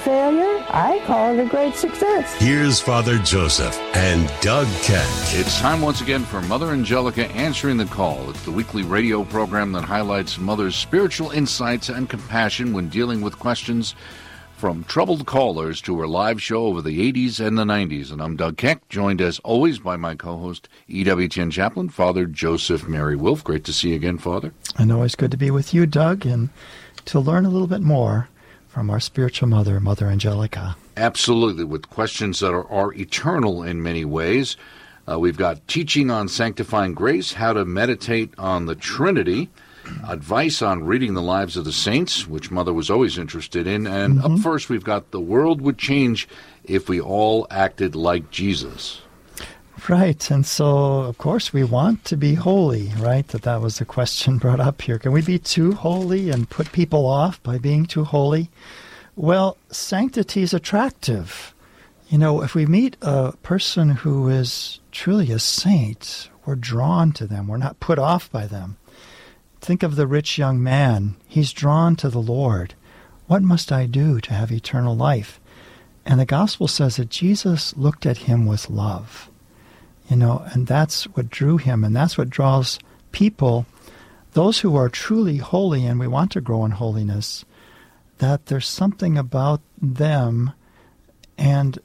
failure. I call it a great success. Here's Father Joseph and Doug Keck. It's time once again for Mother Angelica Answering the Call. It's the weekly radio program that highlights Mother's spiritual insights and compassion when dealing with questions from troubled callers to her live show over the 80s and the 90s. And I'm Doug Keck, joined as always by my co-host, EWTN Chaplain, Father Joseph Mary Wolf. Great to see you again, Father. And always good to be with you, Doug, and to learn a little bit more from our spiritual mother, Mother Angelica. Absolutely, with questions that are eternal in many ways. We've got teaching on sanctifying grace, how to meditate on the Trinity, advice on reading the lives of the saints, which Mother was always interested in, and up first we've got the world would change if we all acted like Jesus. Right, and so, of course, we want to be holy, right? That was the question brought up here. Can we be too holy and put people off by being too holy? Well, sanctity is attractive. You know, if we meet a person who is truly a saint, we're drawn to them. We're not put off by them. Think of the rich young man. He's drawn to the Lord. What must I do to have eternal life? And the gospel says that Jesus looked at him with love. You know, and that's what drew him, and that's what draws people, those who are truly holy, and we want to grow in holiness, that there's something about them, and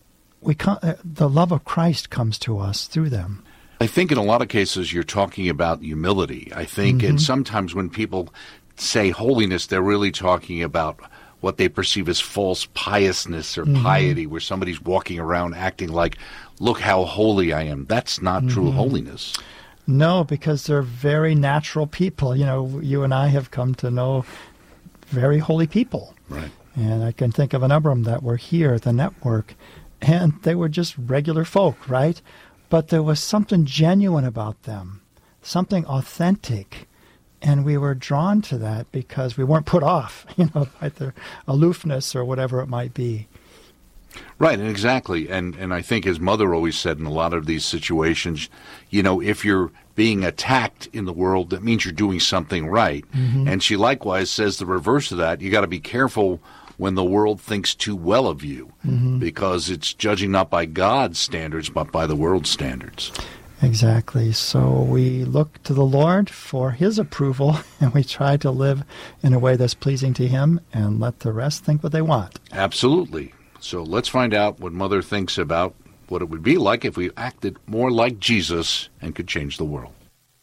the love of Christ comes to us through them. I think in a lot of cases you're talking about humility. I think, and sometimes when people say holiness, they're really talking about what they perceive as false piousness or piety, where somebody's walking around acting like, look how holy I am. That's not true holiness. No, because they're very natural people. You know, you and I have come to know very holy people. Right. And I can think of a number of them that were here at the network, and they were just regular folk, right? But there was something genuine about them, something authentic. And we were drawn to that because we weren't put off, you know, by their aloofness or whatever it might be. Right, and exactly. And I think, as Mother always said in a lot of these situations, you know, if you're being attacked in the world, that means you're doing something right. And she likewise says the reverse of that. You got to be careful when the world thinks too well of you, because it's judging not by God's standards, but by the world's standards. Exactly. So we look to the Lord for his approval, and we try to live in a way that's pleasing to him and let the rest think what they want. Absolutely. So let's find out what Mother thinks about what it would be like if we acted more like Jesus and could change the world.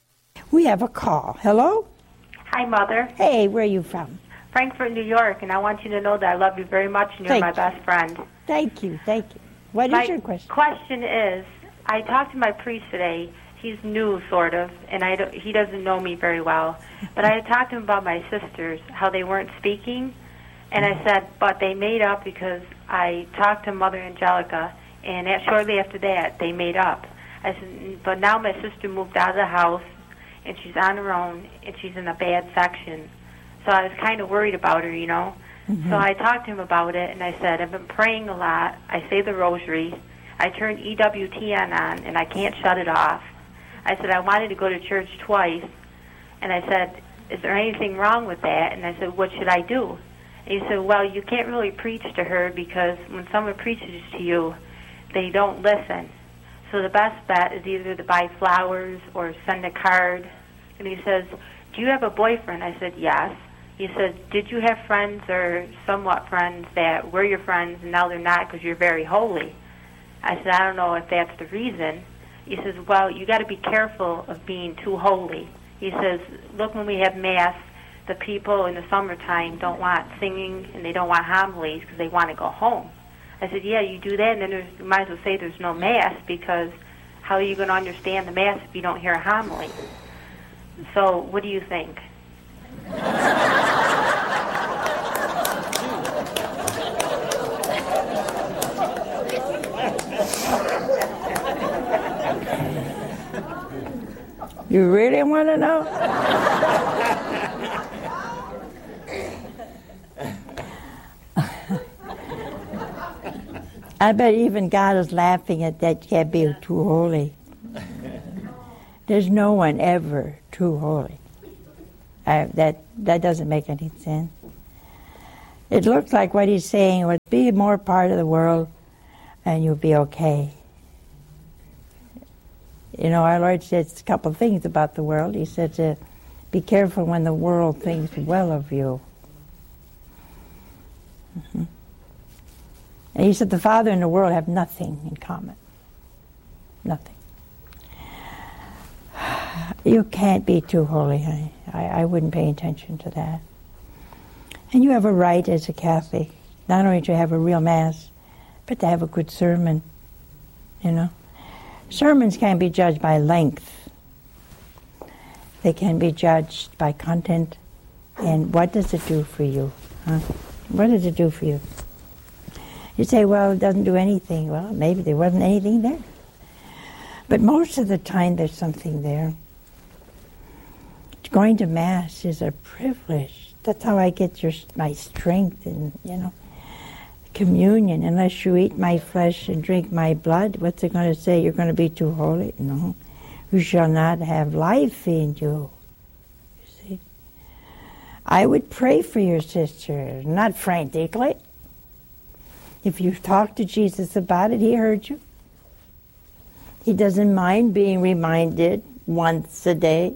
We have a call. Hello? Hi, Mother. Hey, where are you from? Frankfurt, New York, and I want you to know that I love you very much and you're my best friend. Thank you. What is your question? My question is, I talked to my priest today. He's new, sort of, and he doesn't know me very well. But I had talked to him about my sisters, how they weren't speaking. And I said, but they made up because I talked to Mother Angelica, and shortly after that, they made up. I said, but now my sister moved out of the house, and she's on her own, and she's in a bad section. So I was kind of worried about her, you know. So I talked to him about it, and I said, I've been praying a lot. I say the rosary. I turned EWTN on, and I can't shut it off. I said, I wanted to go to church twice. And I said, is there anything wrong with that? And I said, what should I do? And he said, well, you can't really preach to her because when someone preaches to you, they don't listen. So the best bet is either to buy flowers or send a card. And he says, do you have a boyfriend? I said, yes. He says, did you have friends or somewhat friends that were your friends and now they're not because you're very holy? I said, I don't know if that's the reason. He says, well, you got to be careful of being too holy. He says, look, when we have Mass, the people in the summertime don't want singing and they don't want homilies because they want to go home. I said, yeah, you do that, and then you might as well say there's no Mass, because how are you going to understand the Mass if you don't hear a homily? So what do you think? You really want to know? I bet even God is laughing at that. You can't be too holy. There's no one ever too holy. That doesn't make any sense. It looks like what he's saying was be more part of the world and you'll be okay. You know, our Lord says a couple of things about the world. He said, be careful when the world thinks well of you. Mm-hmm. And he said the Father and the world have nothing in common. Nothing. You can't be too holy. I wouldn't pay attention to that. And you have a right as a Catholic, not only to have a real Mass, but to have a good sermon, you know. Sermons can't be judged by length. They can be judged by content. And what does it do for you? Huh? What does it do for you? You say, well, it doesn't do anything. Well, maybe there wasn't anything there. But most of the time there's something there. Going to Mass is a privilege. That's how I get my strength and, you know, communion. Unless you eat my flesh and drink my blood, what's it going to say? You're going to be too holy? No. You shall not have life in you. You see? I would pray for your sister, not frantically. If you talk to Jesus about it, he heard you. He doesn't mind being reminded once a day.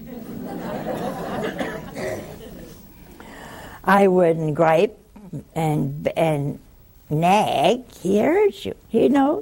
I wouldn't gripe and nag. He hears you. He knows.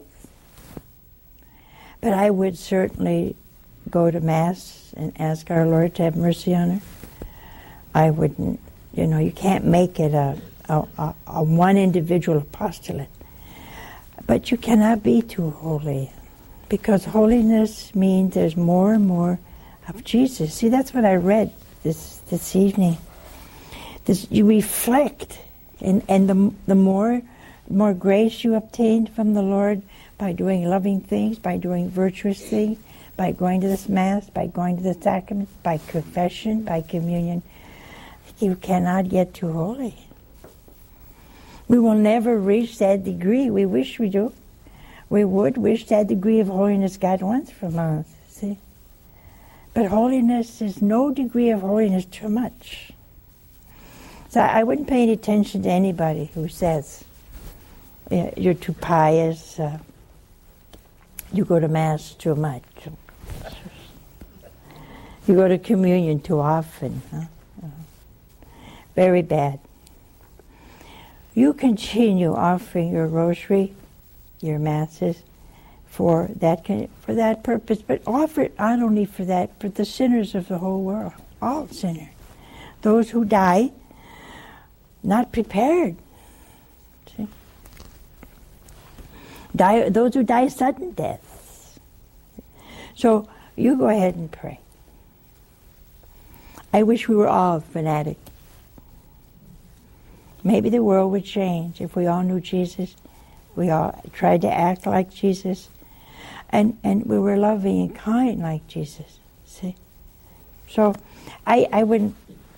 But I would certainly go to Mass and ask our Lord to have mercy on her. I wouldn't, you know, you can't make it a one individual postulate. But you cannot be too holy, because holiness means there's more and more of Jesus. See, that's what I read this evening. You reflect, and the more grace you obtain from the Lord by doing loving things, by doing virtuous things, by going to this Mass, by going to the sacraments, by confession, by communion, you cannot get too holy. We will never reach that degree. We wish we do. We would wish that degree of holiness God wants from us, see? But holiness is no degree of holiness too much. So I wouldn't pay any attention to anybody who says, you're too pious, you go to Mass too much, you go to communion too often. Very bad. You continue offering your rosary, your Masses, for that purpose, but offer it not only for that, but the sinners of the whole world, all sinners, those who die not prepared. See? Those who die sudden deaths. So you go ahead and pray. I wish we were all fanatics. Maybe the world would change if we all knew Jesus, we all tried to act like Jesus, and we were loving and kind like Jesus. See? So I wouldn't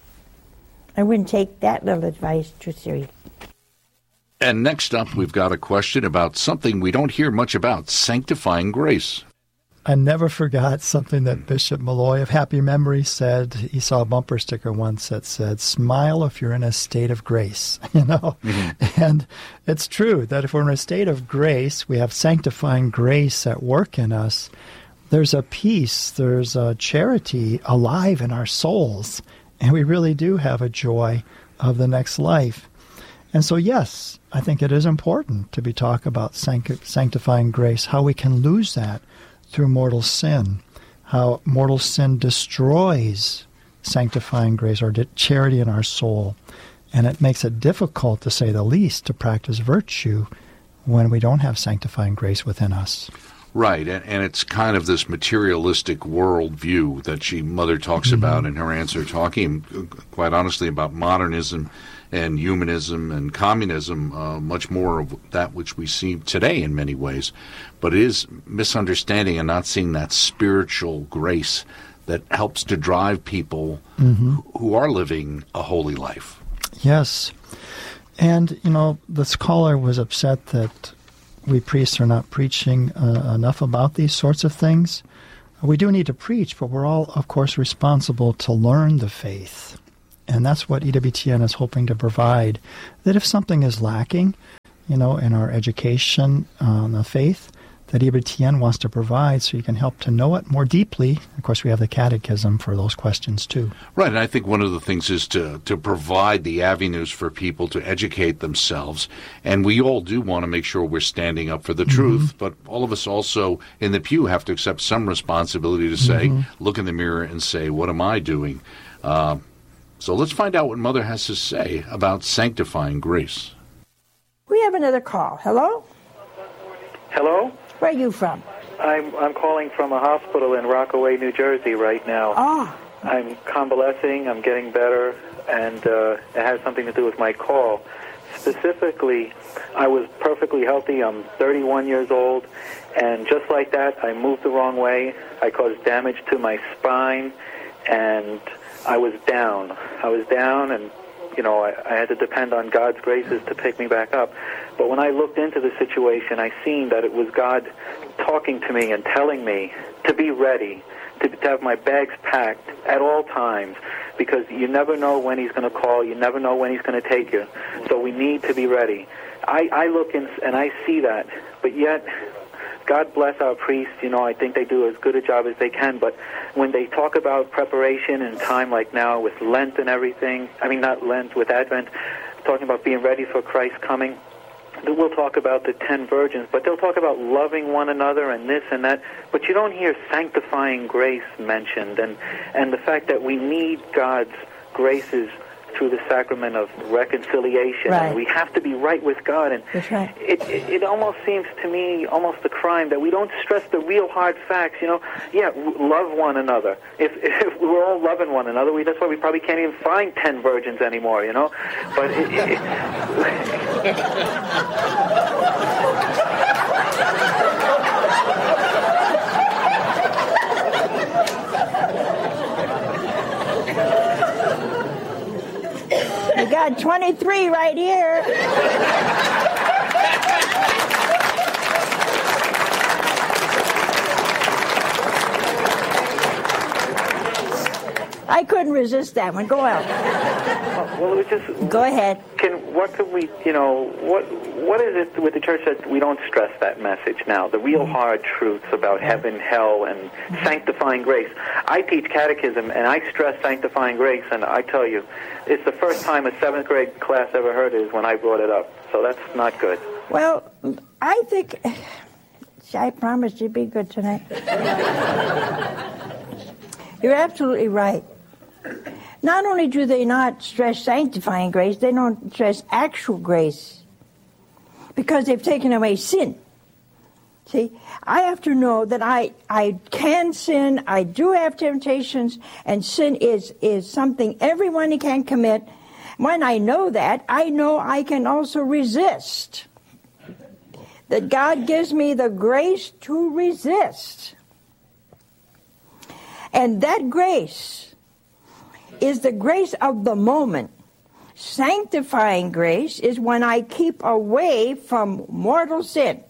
take that little advice too seriously. And next up, we've got a question about something we don't hear much about, sanctifying grace. I never forgot something that Bishop Malloy of Happy Memory said. He saw a bumper sticker once that said, "Smile if you're in a state of grace," you know? Mm-hmm. And it's true that if we're in a state of grace, we have sanctifying grace at work in us. There's a peace, there's a charity alive in our souls, and we really do have a joy of the next life. And so, yes, I think it is important to be talking about sanctifying grace, how we can lose that through mortal sin, how mortal sin destroys sanctifying grace or charity in our soul. And it makes it difficult, to say the least, to practice virtue when we don't have sanctifying grace within us. Right, and it's kind of this materialistic worldview that Mother talks about in her answer, talking quite honestly about modernism and humanism and communism, much more of that which we see today in many ways. But it is misunderstanding and not seeing that spiritual grace that helps to drive people who are living a holy life. Yes. And, you know, the scholar was upset that we priests are not preaching enough about these sorts of things. We do need to preach, but we're all, of course, responsible to learn the faith And that's what EWTN is hoping to provide, that if something is lacking, in our education on the faith, that EWTN wants to provide so you can help to know it more deeply. Of course, we have the catechism for those questions, too. Right, and I think one of the things is to provide the avenues for people to educate themselves. And we all do want to make sure we're standing up for the truth, but all of us also in the pew have to accept some responsibility to say, look in the mirror and say, what am I doing? So let's find out what Mother has to say about sanctifying grace. We have another call. Hello? Hello? Where are you from? I'm calling from a hospital in Rockaway, New Jersey right now. Oh. I'm convalescing, I'm getting better, and it has something to do with my call. Specifically, I was perfectly healthy. I'm 31 years old, and just like that, I moved the wrong way. I caused damage to my spine, and I was down. And I had to depend on God's graces to pick me back up. But when I looked into the situation, I seen that it was God talking to me and telling me to be ready, to have my bags packed at all times, because you never know when he's going to call, you never know when he's going to take you. So we need to be ready. I look and I see that, but yet God bless our priests. I think they do as good a job as they can, but when they talk about preparation in time like now with Lent and everything, not Lent, with Advent, talking about being ready for Christ's coming, we'll talk about the 10 virgins, but they'll talk about loving one another and this and that, but you don't hear sanctifying grace mentioned, and the fact that we need God's graces through the sacrament of reconciliation. Right. And we have to be right with God. And that's right. It almost seems to me almost a crime that we don't stress the real hard facts. Love one another. If we're all loving one another, that's why we probably can't even find 10 virgins anymore, But We got 23 right here. I couldn't resist that one. Go on. Well, it was just... Go ahead. What is it with the church that we don't stress that message now? The real hard truths about heaven, hell, and sanctifying grace. I teach catechism, and I stress sanctifying grace, and I tell you, it's the first time a 7th grade class ever heard it is when I brought it up. So that's not good. Well, I think... I promised you'd be good tonight. You're absolutely right. Not only do they not stress sanctifying grace, they don't stress actual grace, because they've taken away sin. See, I have to know that I can sin, I do have temptations, and sin is something everyone can commit. When I know that, I know I can also resist. That God gives me the grace to resist. And that grace is the grace of the moment. Sanctifying grace is when I keep away from mortal sin.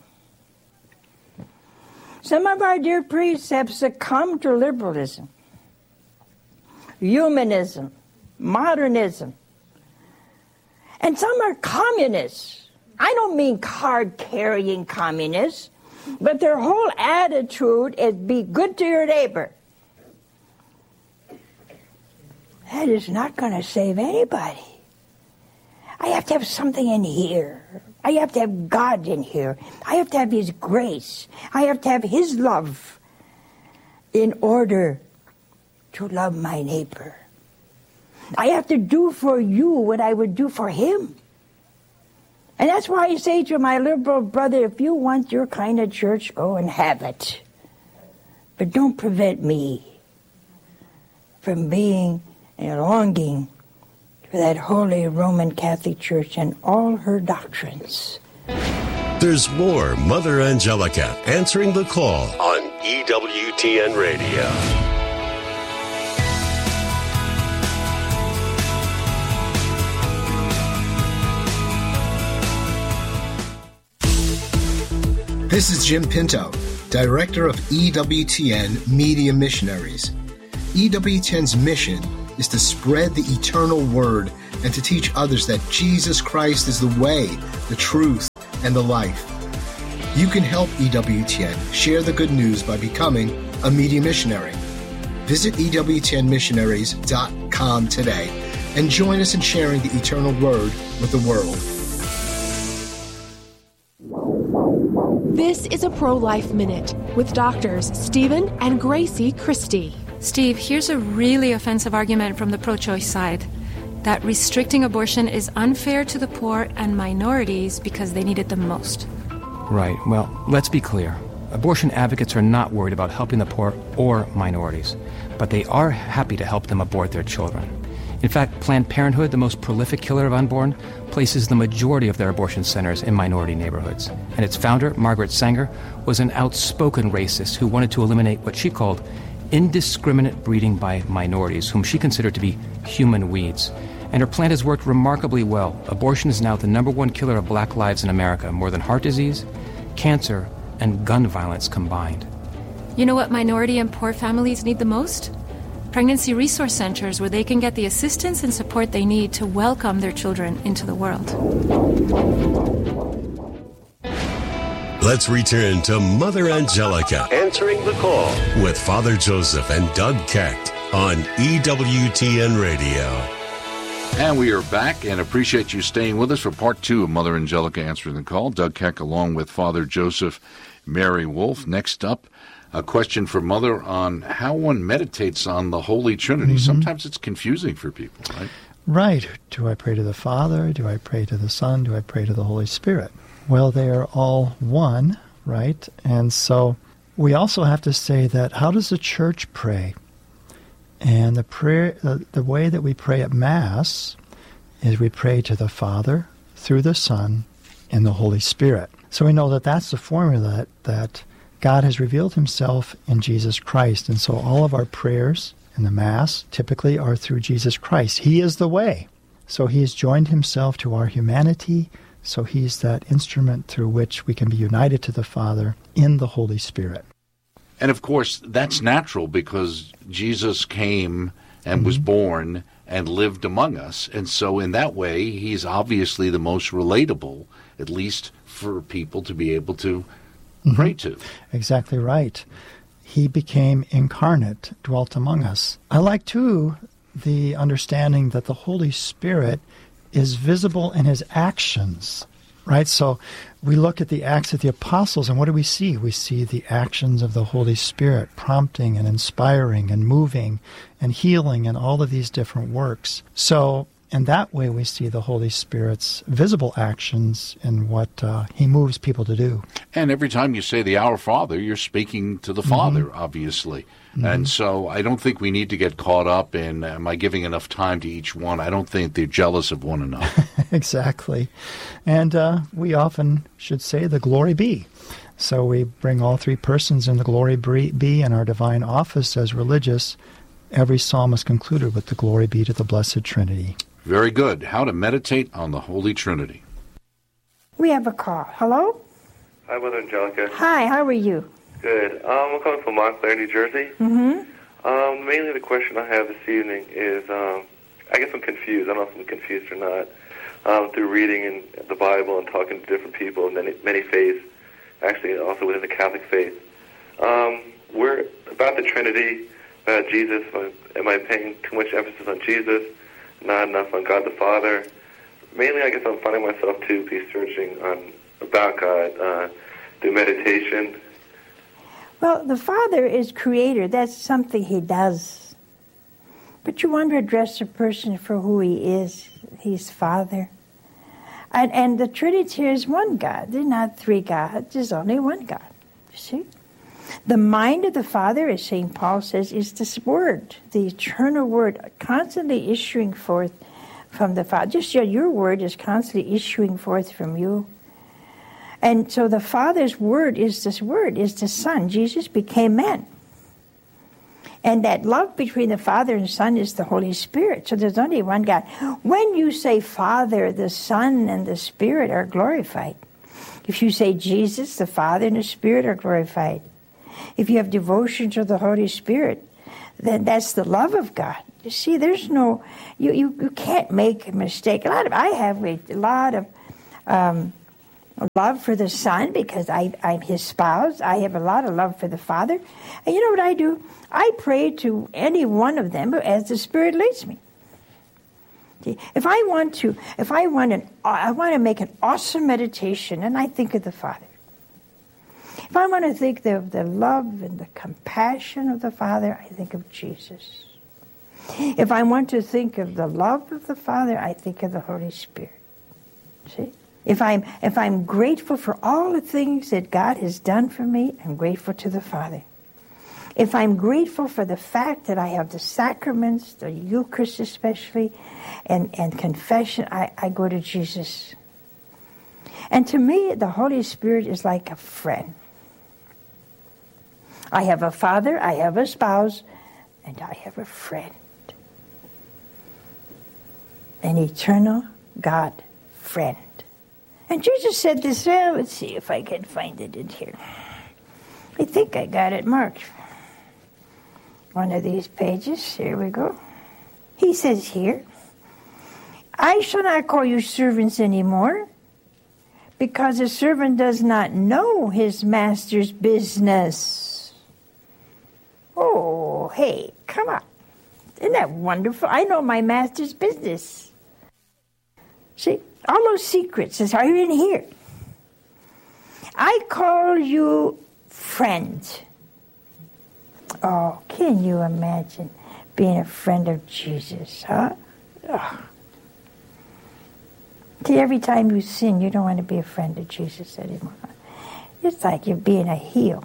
Some of our dear priests have succumbed to liberalism, humanism, modernism, and some are communists. I don't mean card-carrying communists, but their whole attitude is be good to your neighbor. That is not going to save anybody. I have to have something in here. I have to have God in here. I have to have His grace. I have to have His love in order to love my neighbor. I have to do for you what I would do for him. And that's why I say to my liberal brother, if you want your kind of church, go and have it. But don't prevent me from being and longing for that holy Roman Catholic Church and all her doctrines. There's more Mother Angelica answering the call on EWTN Radio. This is Jim Pinto, Director of EWTN Media Missionaries. EWTN's mission is to spread the eternal word and to teach others that Jesus Christ is the way, the truth, and the life. You can help EWTN share the good news by becoming a media missionary. Visit EWTNmissionaries.com today and join us in sharing the eternal word with the world. This is a Pro-Life Minute with doctors Stephen and Gracie Christie. Steve, here's a really offensive argument from the pro-choice side, that restricting abortion is unfair to the poor and minorities because they need it the most. Right. Well, let's be clear. Abortion advocates are not worried about helping the poor or minorities, but they are happy to help them abort their children. In fact, Planned Parenthood, the most prolific killer of unborn, places the majority of their abortion centers in minority neighborhoods. And its founder, Margaret Sanger, was an outspoken racist who wanted to eliminate what she called indiscriminate breeding by minorities, whom she considered to be human weeds. And her plan has worked remarkably well. Abortion is now the #1 killer of black lives in America, more than heart disease, cancer, and gun violence combined. You know what minority and poor families need the most? Pregnancy resource centers where they can get the assistance and support they need to welcome their children into the world. Let's return to Mother Angelica answering the call with Father Joseph and Doug Keck on EWTN Radio. And we are back and appreciate you staying with us for part 2 of Mother Angelica Answering the Call. Doug Keck along with Father Joseph, Mary Wolf. Next up, a question for Mother on how one meditates on the Holy Trinity. Sometimes it's confusing for people, right? Right. Do I pray to the Father? Do I pray to the Son? Do I pray to the Holy Spirit? Well, they are all one, right? And so we also have to say that how does the Church pray? And the prayer, the way that we pray at Mass is we pray to the Father, through the Son, and the Holy Spirit. So we know that that's the formula that God has revealed himself in Jesus Christ. And so all of our prayers in the Mass typically are through Jesus Christ. He is the way. So he has joined himself to our humanity. So he's that instrument through which we can be united to the Father in the Holy Spirit. And, of course, that's natural because Jesus came and was born and lived among us. And so in that way, he's obviously the most relatable, at least for people to be able to pray to. Exactly right. He became incarnate, dwelt among us. I like, too, the understanding that the Holy Spirit is visible in his actions. Right? So we look at the Acts of the Apostles, and what do we see? We see the actions of the Holy Spirit prompting and inspiring and moving and healing and all of these different works. So in that way, we see the Holy Spirit's visible actions in what he moves people to do. And every time you say the Our Father, you're speaking to the Father, obviously. And so I don't think we need to get caught up in, am I giving enough time to each one? I don't think they're jealous of one another. Exactly. And we often should say the glory be. So we bring all three persons in the glory be in our divine office as religious. Every psalm is concluded with the glory be to the Blessed Trinity. Very good. How to meditate on the Holy Trinity. We have a call. Hello? Hi, Mother Angelica. Hi, how are you? Good. I'm calling from Montclair, New Jersey. Mainly the question I have this evening is, I guess I'm confused. I don't know if I'm confused or not. Through reading in the Bible and talking to different people in many faiths, actually also within the Catholic faith. We're about the Trinity, about Jesus. Am I paying too much emphasis on Jesus, not enough on God the Father? Mainly, I guess I'm finding myself to be searching about God through meditation. Well, the Father is creator. That's something he does. But you want to address a person for who he is. He's Father. And the Trinity is one God. There's not three gods. There's only one God. You see? The mind of the Father, as St. Paul says, is this Word, the eternal Word, constantly issuing forth from the Father. Just your Word is constantly issuing forth from you. And so the Father's Word is this Word, is the Son. Jesus became man. And that love between the Father and Son is the Holy Spirit. So there's only one God. When you say Father, the Son, and the Spirit are glorified. If you say Jesus, the Father and the Spirit are glorified. If you have devotion to the Holy Spirit, then that's the love of God. You see, there's no, you can't make a mistake. I have a lot of love for the Son because I'm his spouse. I have a lot of love for the Father. And you know what I do? I pray to any one of them as the Spirit leads me. See, I want to make an awesome meditation, and I think of the Father. If I want to think of the love and the compassion of the Father, I think of Jesus. If I want to think of the love of the Father, I think of the Holy Spirit. See? If I'm grateful for all the things that God has done for me, I'm grateful to the Father. If I'm grateful for the fact that I have the sacraments, the Eucharist especially, and confession, I go to Jesus. And to me, the Holy Spirit is like a friend. I have a father, I have a spouse, and I have a friend. An eternal God friend. And Jesus said this, well, let's see if I can find it in here. I think I got it marked. One of these pages, here we go. He says here, I shall not call you servants anymore, because a servant does not know his master's business. Oh, hey, come on. Isn't that wonderful? I know my master's business. See, all those secrets are in here. I call you friend. Oh, can you imagine being a friend of Jesus, huh? Oh. See, every time you sin, you don't want to be a friend of Jesus anymore. It's like you're being a heel.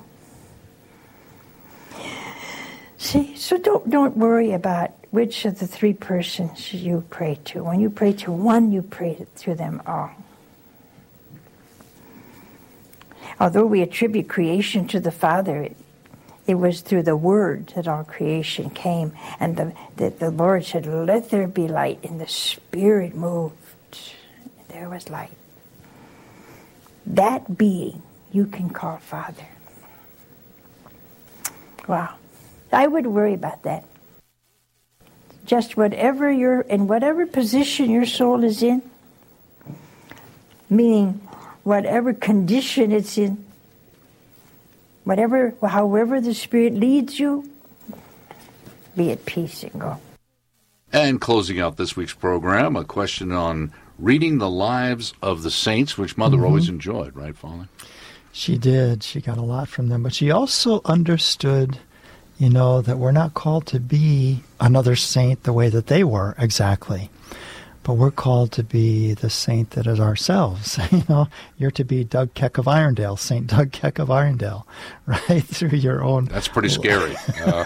See, so don't worry about which of the three persons you pray to. When you pray to one, you pray to them all. Although we attribute creation to the Father, it was through the Word that all creation came. And the Lord said, let there be light. And the Spirit moved. There was light. That being you can call Father. Wow. I would worry about that. Just whatever position your soul is in, meaning whatever condition it's in, however the Spirit leads you, be at peace and go. And closing out this week's program, a question on reading the lives of the saints, which Mother always enjoyed, right, Father? She did. She got a lot from them. But she also understood, that we're not called to be another saint the way that they were exactly. But we're called to be the saint that is ourselves. You're to be Doug Keck of Irondale, St. Doug Keck of Irondale, right? Through your own... That's pretty scary.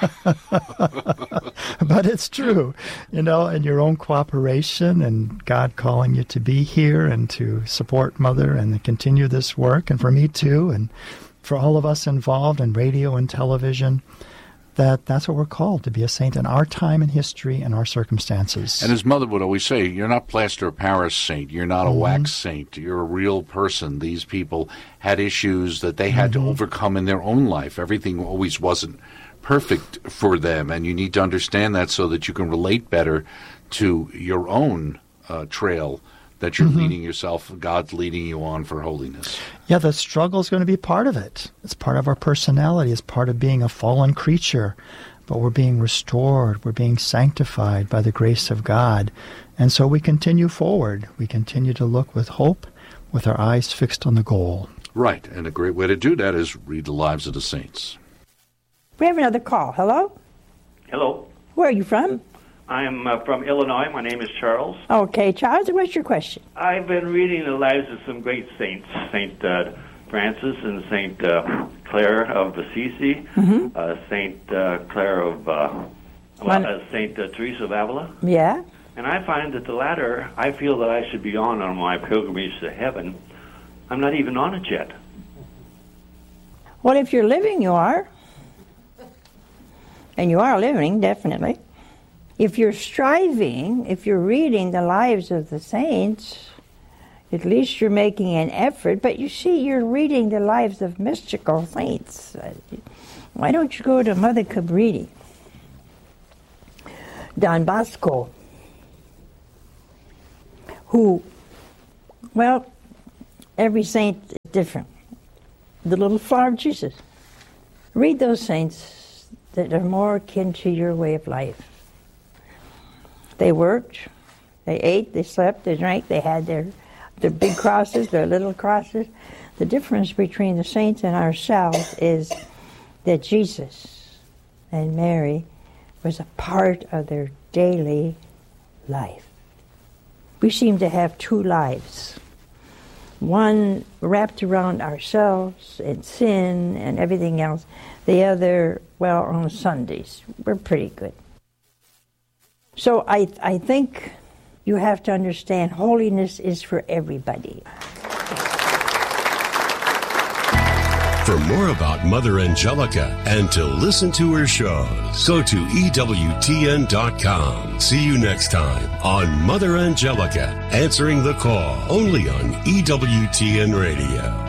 But it's true, and your own cooperation and God calling you to be here and to support Mother and to continue this work, and for me too, and for all of us involved in radio and television. That's what we're called, to be a saint in our time in history and our circumstances. And as Mother would always say, you're not plaster of Paris saint. You're not a wax saint. You're a real person. These people had issues that they had to overcome in their own life. Everything always wasn't perfect for them, and you need to understand that so that you can relate better to your own trail that you're leading yourself, God's leading you on for holiness. Yeah, the struggle is going to be part of it. It's part of our personality. It's part of being a fallen creature. But we're being restored. We're being sanctified by the grace of God. And so we continue forward. We continue to look with hope, with our eyes fixed on the goal. Right, and a great way to do that is read the lives of the saints. We have another call. Hello? Hello. Where are you from? I'm from Illinois. My name is Charles. Okay, Charles, what's your question? I've been reading the lives of some great saints, St. Francis and St. Clare of Assisi, St. Clare of St. Teresa of Avila. Yeah. And I find that the latter, I feel that I should be on my pilgrimage to heaven. I'm not even on it yet. Well, if you're living, you are. And you are living, definitely. If you're striving, if you're reading the lives of the saints, at least you're making an effort. But you see, you're reading the lives of mystical saints. Why don't you go to Mother Cabrini? Don Bosco, who, well, every saint is different. The little flower of Jesus. Read those saints that are more akin to your way of life. They worked, they ate, they slept, they drank, they had their big crosses, their little crosses. The difference between the saints and ourselves is that Jesus and Mary was a part of their daily life. We seem to have two lives. One wrapped around ourselves and sin and everything else. The other, well, on Sundays. We're pretty good. So I think you have to understand holiness is for everybody. For more about Mother Angelica and to listen to her shows, go to EWTN.com. See you next time on Mother Angelica, Answering the Call, only on EWTN Radio.